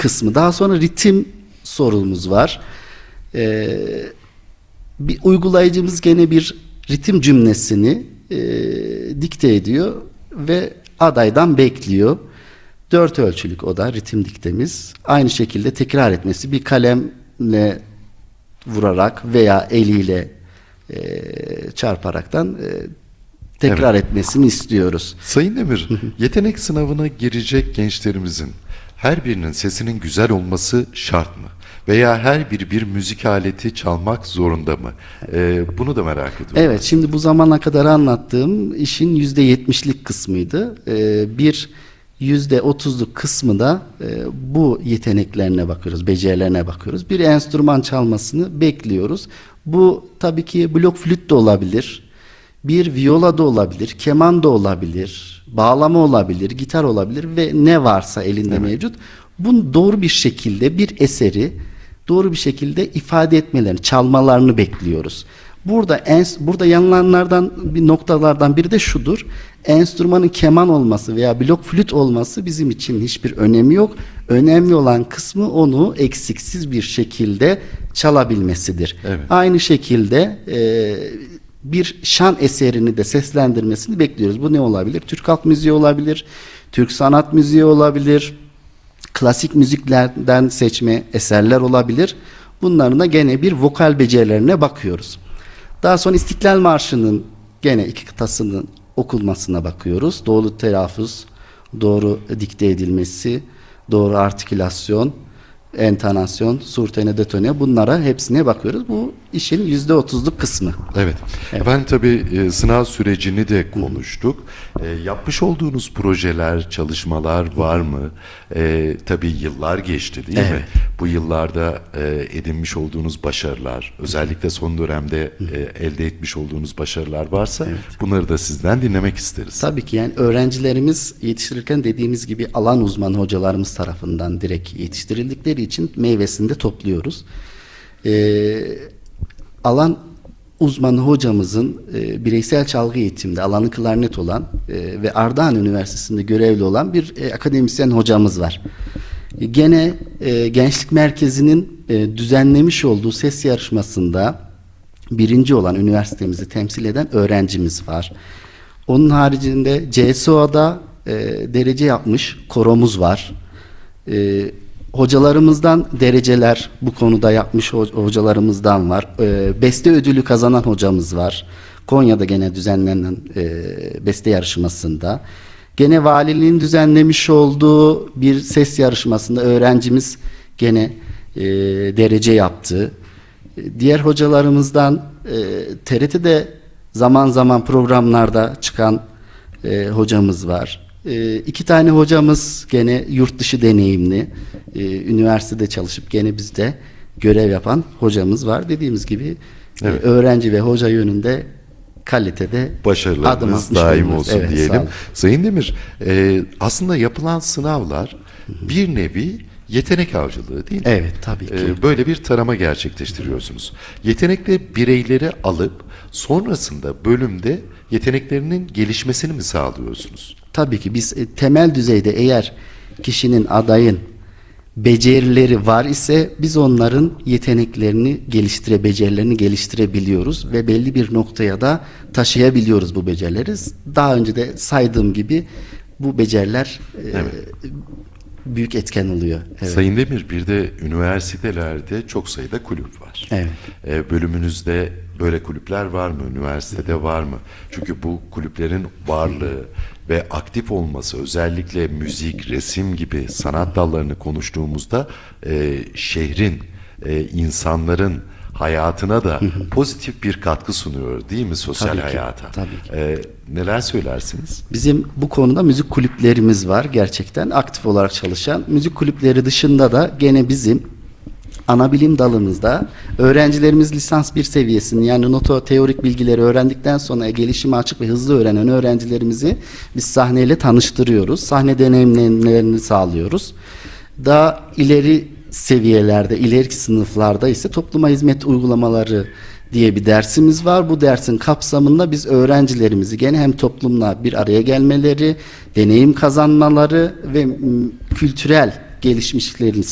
kısmı. Daha sonra ritim sorumuz var. Bir uygulayıcımız gene bir ritim cümlesini dikte ediyor ve adaydan bekliyor. 4 ölçülük o da ritim diktemiz. Aynı şekilde tekrar etmesi, bir kalemle vurarak veya eliyle çarparaktan tekrar etmesini istiyoruz. Sayın Demir, yetenek sınavına girecek gençlerimizin her birinin sesinin güzel olması şart mı? Veya her biri bir müzik aleti çalmak zorunda mı? Bunu da merak ediyorum. Evet, şimdi bu zamana kadar anlattığım işin %70'lik kısmıydı. Bir %30'luk kısmı da bu yeteneklerine bakıyoruz, becerilerine bakıyoruz. Bir enstrüman çalmasını bekliyoruz. Bu tabii ki blok flüt de olabilir, bir viola da olabilir, keman da olabilir, bağlama olabilir, gitar olabilir ve ne varsa elinde mevcut. Bunu doğru bir şekilde bir eseri doğru bir şekilde ifade etmelerini, çalmalarını bekliyoruz. Burada yanılanlardan bir noktalardan biri de şudur. Enstrümanın keman olması veya blok flüt olması bizim için hiçbir önemi yok. Önemli olan kısmı onu eksiksiz bir şekilde çalabilmesidir. Evet. Aynı şekilde bir şan eserini de seslendirmesini bekliyoruz. Bu ne olabilir? Türk halk müziği olabilir, Türk sanat müziği olabilir, klasik müziklerden seçme eserler olabilir. Bunların da gene bir vokal becerilerine bakıyoruz. Daha sonra İstiklal Marşı'nın gene 2 kıtasının okunmasına bakıyoruz. Doğru telaffuz, doğru dikte edilmesi, doğru artikülasyon, entonasyon, surtene, detone, bunlara hepsine bakıyoruz. Bu işin %30'luk kısmı. Evet. Efendim tabii sınav sürecini de konuştuk. Yapmış olduğunuz projeler, çalışmalar var mı? Tabii yıllar geçti değil mi? Bu yıllarda edinmiş olduğunuz başarılar, özellikle son dönemde elde etmiş olduğunuz başarılar varsa bunları da sizden dinlemek isteriz. Tabii ki, yani öğrencilerimiz yetiştirirken dediğimiz gibi alan uzmanı hocalarımız tarafından direkt yetiştirildikleri için meyvesini de topluyoruz. Alan uzmanı hocamızın bireysel çalgı eğitiminde alanı klarnet olan ve Ardahan Üniversitesi'nde görevli olan bir akademisyen hocamız var. Gene Gençlik Merkezi'nin düzenlemiş olduğu ses yarışmasında birinci olan üniversitemizi temsil eden öğrencimiz var. Onun haricinde CSO'da derece yapmış koromuz var. Hocalarımızdan dereceler bu konuda yapmış hocalarımızdan var. Beste ödülü kazanan hocamız var. Konya'da gene düzenlenen beste yarışmasında. Gene valiliğin düzenlemiş olduğu bir ses yarışmasında öğrencimiz gene derece yaptı. Diğer hocalarımızdan TRT'de zaman zaman programlarda çıkan hocamız var. 2 tane hocamız gene yurt dışı deneyimli, üniversitede çalışıp gene bizde görev yapan hocamız var. Dediğimiz gibi öğrenci ve hoca yönünde kalitede başarılarınız daim olsun diyelim. Sayın Demir, aslında yapılan sınavlar bir nevi yetenek avcılığı değil mi? Evet, tabii ki. Böyle bir tarama gerçekleştiriyorsunuz. Yetenekli bireyleri alıp sonrasında bölümde yeteneklerinin gelişmesini mi sağlıyorsunuz? Tabii ki biz temel düzeyde eğer kişinin, adayın becerileri var ise biz onların yeteneklerini becerilerini geliştirebiliyoruz ve belli bir noktaya da taşıyabiliyoruz bu becerileri. Daha önce de saydığım gibi bu beceriler büyük etken oluyor. Evet. Sayın Demir, bir de üniversitelerde çok sayıda kulüp var. Evet. Bölümünüzde böyle kulüpler var mı? Üniversitede var mı? Çünkü bu kulüplerin varlığı ve aktif olması, özellikle müzik, resim gibi sanat dallarını konuştuğumuzda şehrin, insanların hayatına da pozitif bir katkı sunuyor değil mi sosyal hayata? Tabii ki. Neler söylersiniz? Bizim bu konuda müzik kulüplerimiz var gerçekten aktif olarak çalışan. Müzik kulüpleri dışında da gene bizim ana bilim dalımızda öğrencilerimiz lisans 1 seviyesini, yani noto teorik bilgileri öğrendikten sonra gelişime açık ve hızlı öğrenen öğrencilerimizi biz sahneyle tanıştırıyoruz. Sahne deneyimlerini sağlıyoruz. Daha ileri seviyelerde, ileriki sınıflarda ise topluma hizmet uygulamaları diye bir dersimiz var. Bu dersin kapsamında biz öğrencilerimizi gene hem toplumla bir araya gelmeleri, deneyim kazanmaları ve kültürel gelişmişliklerini